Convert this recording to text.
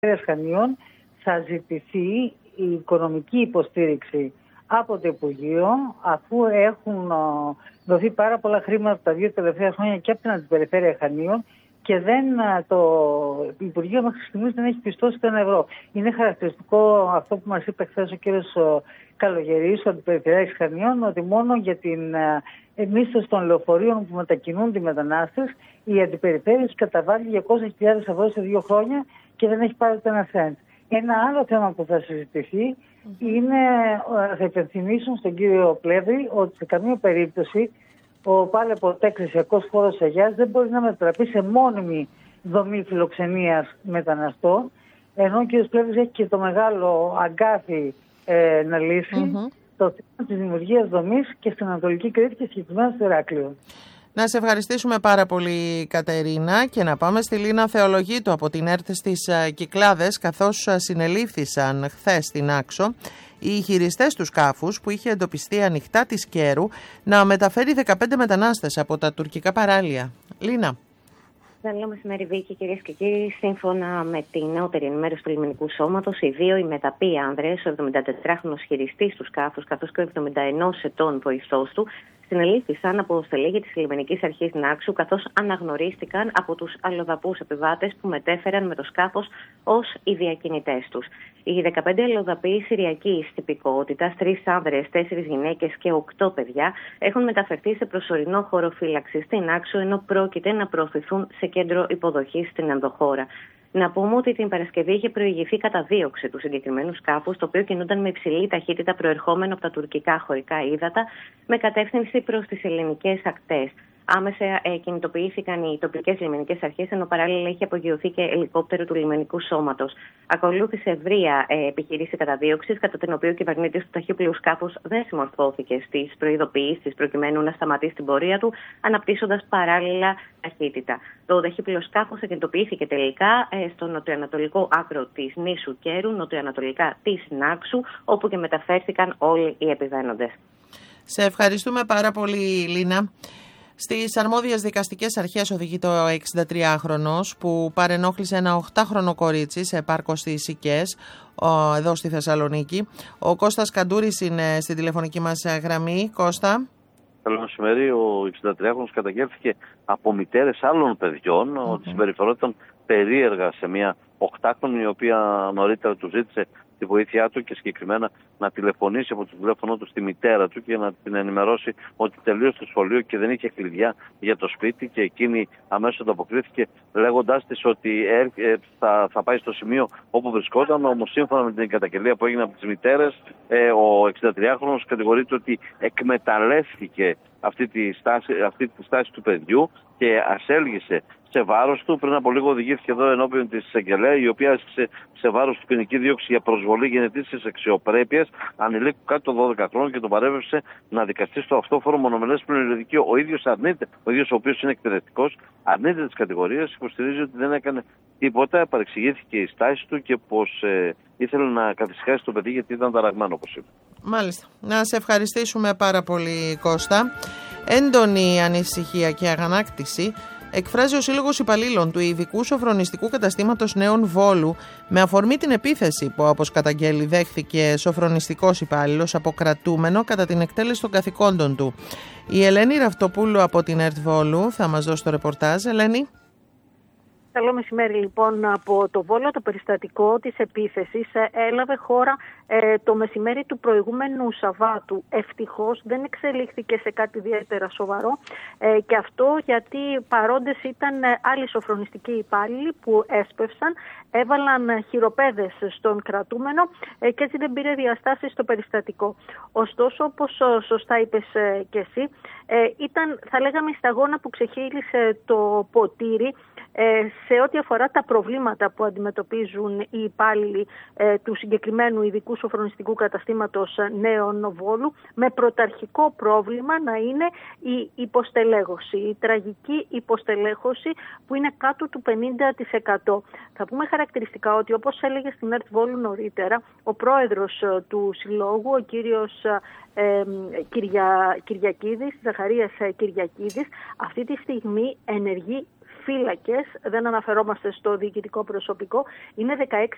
Χανίων θα ζητηθεί η οικονομική υποστήριξη από το Υπουργείο, αφού έχουν δοθεί πάρα πολλά χρήματα τα 2 τελευταία χρόνια και από την Αντιπεριφέρεια Χανίων και το Υπουργείο μέχρι στιγμής δεν έχει πιστώσει το 1 ευρώ. Είναι χαρακτηριστικό αυτό που μας είπε χθες ο κύριος Καλογερής, ο Αντιπεριφερειάρχης Χανίων, ότι μόνο για την μίσθωση των λεωφορείων που μετακινούνται οι μετανάστες, η Αντιπεριφέρεια έχει καταβάλει 200.000 ευρώ σε 2 χρόνια και δεν έχει πάρει ούτε ένα σέντ. Ένα άλλο θέμα που θα συζητηθεί είναι, θα υπενθυμίσουν στον κύριο Πλεύρη, ότι σε καμία περίπτωση ο πάλι ποτέ εκκλησιακός χώρος Αγιάς δεν μπορεί να μετατραπεί σε μόνιμη δομή φιλοξενίας μεταναστών, ενώ ο κύριος Πλεύρης έχει και το μεγάλο αγκάθι να λύσει το θέμα της δημιουργίας δομής και στην Ανατολική Κρήτη και συγκεκριμένα στο Ηράκλειο. Να σε ευχαριστήσουμε πάρα πολύ, Κατερίνα, και να πάμε στη Λίνα Θεολογίτου από την ΕΡΤ στις Κυκλάδες, καθώς συνελήφθησαν χθες στην Άξο οι χειριστές του σκάφους που είχε εντοπιστεί ανοιχτά της Κέρου να μεταφέρει 15 μετανάστες από τα τουρκικά παράλια. Λίνα. Καλό μεσημέρι, Βίκη, κυρίες και κύριοι. Σύμφωνα με την νεότερη ενημέρωση του Λιμενικού Σώματος, οι δύο οι μεταποί άνδρες, ο 74χρονος χειριστής του σκάφους καθώς και ο 71 ετών βοηθός του, συνελήφθησαν από στελέχη της Λιμενικής Αρχής Νάξου, καθώς αναγνωρίστηκαν από τους αλλοδαπούς επιβάτες που μετέφεραν με το σκάφος ως οι διακινητές τους. Οι 15 αλλοδαποί Συριακής τυπικότητας, 3 άνδρες, 4 γυναίκες και 8 παιδιά, έχουν μεταφερθεί σε προσωρινό χώρο φύλαξης στην Νάξο, ενώ πρόκειται να προωθηθούν σε κέντρο υποδοχής στην ενδοχώρα. Να πούμε ότι την Παρασκευή είχε προηγηθεί καταδίωξη του συγκεκριμένου σκάφους, το οποίο κινούνταν με υψηλή ταχύτητα προερχόμενο από τα τουρκικά χωρικά ύδατα, με κατεύθυνση προς τις ελληνικές ακτές. Άμεσα κινητοποιήθηκαν οι τοπικές λιμενικές αρχές, ενώ παράλληλα είχε απογειωθεί και ελικόπτερο του Λιμενικού Σώματος. Ακολούθησε ευρεία επιχειρήση καταδίωξης, κατά την οποία ο κυβερνήτης του ταχύπλοιου σκάφους δεν συμμορφώθηκε στις προειδοποιήσεις προκειμένου να σταματήσει την πορεία του, αναπτύσσοντας παράλληλα ταχύτητα. Το ταχύπλοιο σκάφος κινητοποιήθηκε τελικά στο νοτιοανατολικό άκρο της νήσου Κέρου, νοτιοανατολικά της Νάξου, όπου και μεταφέρθηκαν όλοι οι επιβαίνοντες. Σε ευχαριστούμε πάρα πολύ, Λίνα. Στις αρμόδιες δικαστικές αρχές οδηγείται ο 63χρονος που παρενόχλησε ένα 8χρονο κορίτσι σε πάρκο στις Σικές, εδώ στη Θεσσαλονίκη. Ο Κώστας Καντούρης είναι στην τηλεφωνική μας γραμμή. Κώστα. Καλό μεσημέρι. Ο 63χρονος καταγγέλθηκε από μητέρες άλλων παιδιών ότι συμπεριφερόταν περίεργα σε μια 8χρονη, η οποία νωρίτερα του ζήτησε τη βοήθειά του και συγκεκριμένα να τηλεφωνήσει από το τηλέφωνο του στη μητέρα του και να την ενημερώσει ότι τελείωσε το σχολείο και δεν είχε κλειδιά για το σπίτι, και εκείνη αμέσως ανταποκρίθηκε λέγοντάς της ότι θα πάει στο σημείο όπου βρισκόταν. Όμως σύμφωνα με την καταγγελία που έγινε από τις μητέρες, ο 63χρονος κατηγορείται ότι εκμεταλλεύτηκε αυτή τη στάση του παιδιού και ασέλγησε σε βάρος του. Πριν από λίγο οδηγήθηκε εδώ ενώπιον της εισαγγελέα, η οποία άσκησε σε βάρος του ποινική δίωξη για προσβολή γενετήσιας αξιοπρέπειας ανηλίκου κάτω των 12 χρόνων και τον παρέβευσε να δικαστεί στο αυτόφορο μονομελές πληροειδικείο. Ο ίδιος αρνείται, ο ίδιος ο οποίος είναι εκπαιδευτικός, αρνείται τις κατηγορίες, υποστηρίζει ότι δεν έκανε τίποτα, παρεξηγήθηκε η στάση του και πως ήθελε να καθησυχάσει το παιδί γιατί ήταν ταραγμένο, όπως είπε. Μάλιστα. Να σε ευχαριστήσουμε πάρα πολύ, Κώστα. Έντονη ανησυχία και αγανάκτηση εκφράζει ο Σύλλογος Υπαλλήλων του Ειδικού Σοφρονιστικού Καταστήματος Νέων Βόλου με αφορμή την επίθεση που, όπως καταγγέλει, δέχθηκε σοφρονιστικός υπάλληλος από κρατούμενο κατά την εκτέλεση των καθηκόντων του. Η Ελένη Ραυτοπούλου από την ΕΡΤ Βόλου θα μας δώσει το ρεπορτάζ. Ελένη. Καλό μεσημέρι, λοιπόν. Από το Βόλο, το περιστατικό της επίθεσης έλαβε χώρα το μεσημέρι του προηγούμενου Σαββάτου. Ευτυχώς δεν εξελίχθηκε σε κάτι ιδιαίτερα σοβαρό, και αυτό γιατί παρόντες ήταν άλλοι σοφρονιστικοί υπάλληλοι που έσπευσαν, έβαλαν χειροπέδες στον κρατούμενο και έτσι δεν πήρε διαστάσεις στο περιστατικό. Ωστόσο, όπως σωστά είπες και εσύ, ήταν, θα λέγαμε, η σταγόνα που ξεχύλισε το ποτήρι σε ό,τι αφορά τα προβλήματα που αντιμετωπίζουν οι υπάλληλοι του συγκεκριμένου ειδικού σοφρονιστικού καταστήματος Νέων Βόλου, με πρωταρχικό πρόβλημα να είναι η υποστελέχωση, η τραγική υποστελέχωση που είναι κάτω του 50%. Θα πούμε χαρακτηριστικά ότι, όπως έλεγε στην ΕΡΤ Βόλου νωρίτερα, ο πρόεδρος του Συλλόγου, ο κύριος Κυριακίδης, Ζαχαρίας Κυριακίδης, αυτή τη στιγμή ενεργεί φύλακες, δεν αναφερόμαστε στο διοικητικό προσωπικό, είναι 16